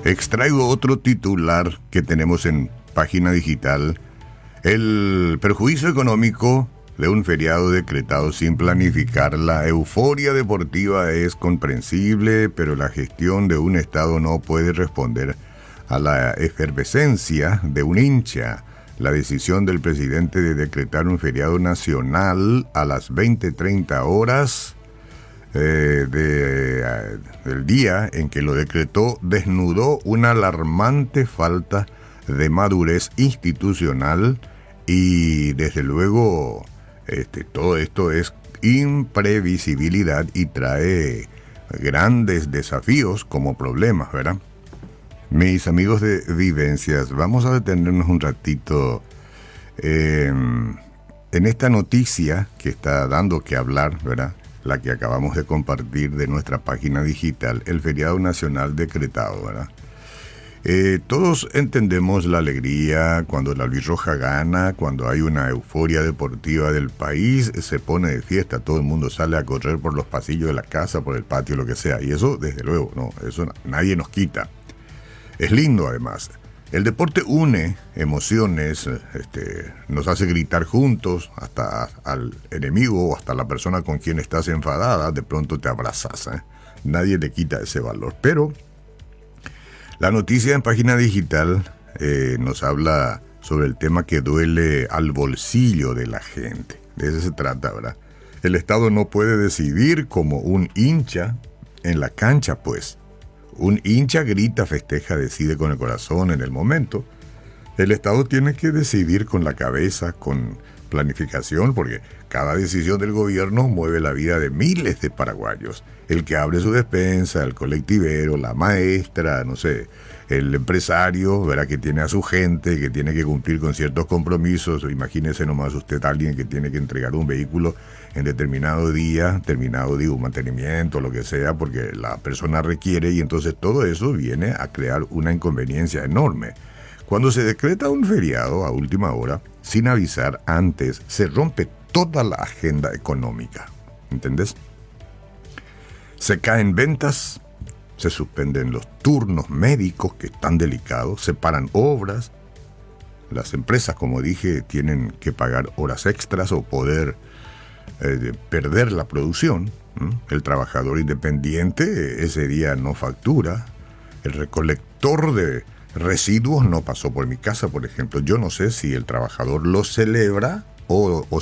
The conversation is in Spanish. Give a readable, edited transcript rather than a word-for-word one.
Extraigo otro titular que tenemos en página digital. El perjuicio económico de un feriado decretado sin planificar. La euforia deportiva es comprensible, pero la gestión de un Estado no puede responder a la efervescencia de un hincha. La decisión del presidente de decretar un feriado nacional a las 20:30 horas del día en que lo decretó desnudó una alarmante falta de madurez institucional y desde luego todo esto es imprevisibilidad y trae grandes desafíos como problemas, ¿verdad? Mis amigos de Vivencias, vamos a detenernos un ratito en esta noticia que está dando que hablar, ¿verdad? La que acabamos de compartir de nuestra página digital, el feriado nacional decretado, ¿verdad? Todos entendemos la alegría cuando la albirroja gana, cuando hay una euforia deportiva del país, se pone de fiesta, todo el mundo sale a correr por los pasillos de la casa, por el patio, lo que sea, y eso desde luego, no, eso nadie nos quita. Es lindo además. El deporte une emociones, nos hace gritar juntos, hasta al enemigo o hasta la persona con quien estás enfadada, de pronto te abrazas, ¿eh? Nadie le quita ese valor. Pero la noticia en página digital nos habla sobre el tema que duele al bolsillo de la gente. De eso se trata, ¿verdad? El Estado no puede decidir como un hincha en la cancha, pues. Un hincha grita, festeja, decide con el corazón en el momento. El Estado tiene que decidir con la cabeza, con planificación, porque cada decisión del gobierno mueve la vida de miles de paraguayos. El que abre su despensa, el colectivero, la maestra, no sé, el empresario, verá que tiene a su gente, que tiene que cumplir con ciertos compromisos. Imagínese nomás usted a alguien que tiene que entregar un vehículo en determinado día, mantenimiento, lo que sea, porque la persona requiere, y entonces todo eso viene a crear una inconveniencia enorme. Cuando se decreta un feriado a última hora, sin avisar antes, se rompe toda la agenda económica. ¿Entendés? Se caen ventas, se suspenden los turnos médicos que están delicados, se paran obras. Las empresas, como dije, tienen que pagar horas extras o poder perder la producción. El trabajador independiente ese día no factura. El recolector de residuos no pasó por mi casa, por ejemplo. Yo no sé si el trabajador lo celebra o